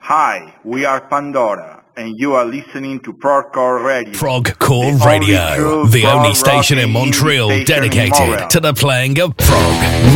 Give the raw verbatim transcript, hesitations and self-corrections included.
Hi, we are Pandora, and you are listening to Progcore Radio. Progcore the Radio, only true the only prog station rock in indie Montreal station in dedicated Montreal. to the playing of prog.